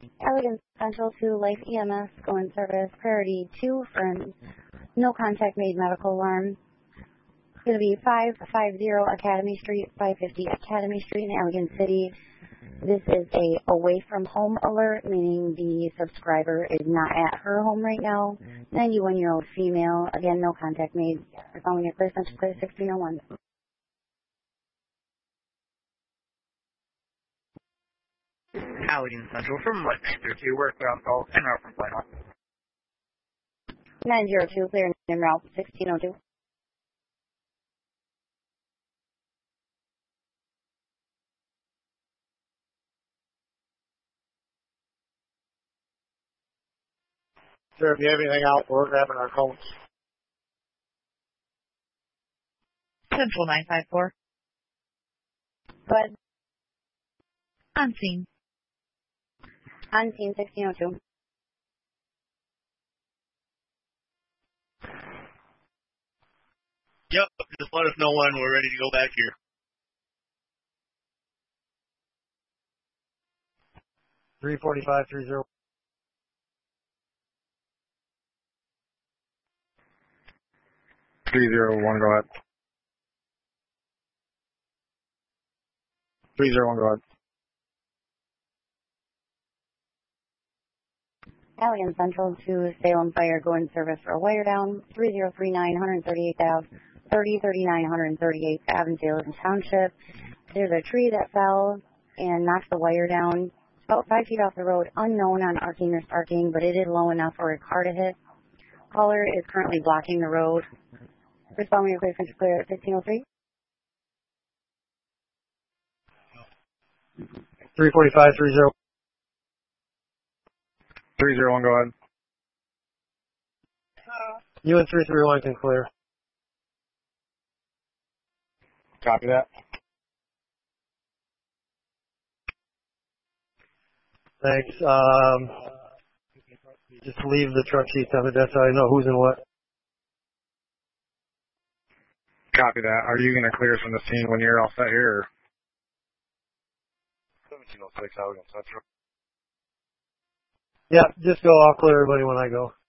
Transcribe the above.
Elegance Central to Life EMS, going service, priority 2, friends. No contact made, medical alarm. It's going to be 550 Academy Street, 550 Academy Street in Allegan City. This is a away from home alert, meaning the subscriber is not at her home right now. 91-year-old female. Again, no contact made. We're calling it clear, Central Clear 1601. Allegan Central from Leicester to work ground call and route from flight 902, clear in route 1602. Sir, if you have anything out, we're grabbing our coats. Central 954. But On scene. on scene 1602. Yep, just let us know when we're ready to go back here. $345, 30. 301, go ahead. 301, go ahead. Allegan Central to Salem Fire, going service for a wire down, 3039 138th Ave, 3039 138th Ave in Salem Township. There's a tree that fell and knocked the wire down. It's about 5 feet off the road, unknown on arcing or sparking, but it is low enough for a car to hit. Caller is currently blocking the road. Responding to clear, Central Clear at 1603. 345, 30. 301, go ahead. You and 331 can clear. Copy that. Thanks. Just leave the truck sheets on the desk so I know who's in what. Copy that. Are you going to clear from the scene when you're all set here? Or? 1706, Allegan Central. Yeah, just go. I'll clear everybody when I go.